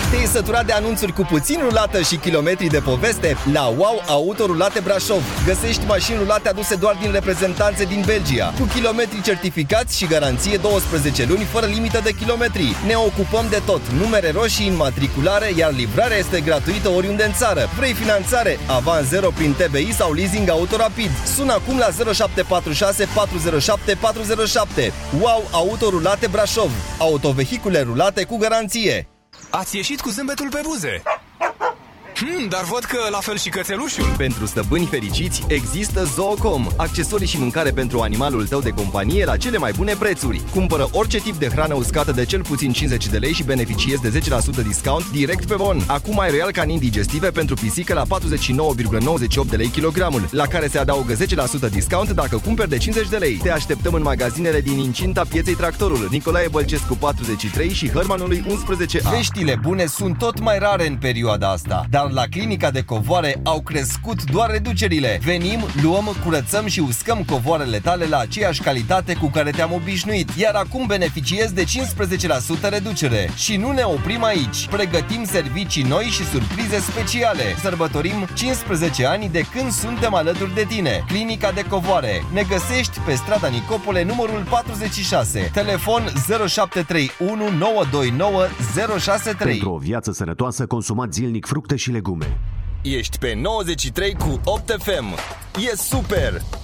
Te-ai săturat de anunțuri cu puțin rulată și kilometri de poveste? La Wow Auto Rulate Brașov găsești mașini rulate aduse doar din reprezentanțe din Belgia, cu kilometri certificați și garanție 12 luni fără limită de kilometri. Ne ocupăm de tot, numere roșii, înmatriculare, iar livrarea este gratuită oriunde în țară. Vrei finanțare? Avans 0 prin TBI sau leasing autorapid. Sună acum la 0746 407 407. Wow Auto Rulate Brașov. Autovehicule rulate cu garanție. Ați ieșit cu zâmbetul pe buze. Dar văd că la fel și cățelușul. Pentru stăpâni fericiți există Zoocom, accesorii și mâncare pentru animalul tău de companie la cele mai bune prețuri. Cumpără orice tip de hrană uscată de cel puțin 50 de lei și beneficiezi de 10% discount direct pe bon. Acum ai Royal Canin digestive pentru pisică la 49,98 de lei kilogramul, la care se adaugă 10% discount dacă cumperi de 50 de lei. Te așteptăm în magazinele din incinta pieței Tractorul, Nicolae Bălcescu 43 și Hărmanului 11A. Veștile bune sunt tot mai rare în perioada asta, dar la Clinica de Covoare au crescut doar reducerile. Venim, luăm, curățăm și uscăm covoarele tale la aceeași calitate cu care te-am obișnuit, iar acum beneficiezi de 15% reducere. Și nu ne oprim aici. Pregătim servicii noi și surprize speciale. Sărbătorim 15 ani de când suntem alături de tine. Clinica de Covoare. Ne găsești pe strada Nicopole, numărul 46. Telefon 0731 929 063. Pentru o viață sănătoasă, consumați zilnic fructe și legume. Ești pe 93 cu 8 FM. E super!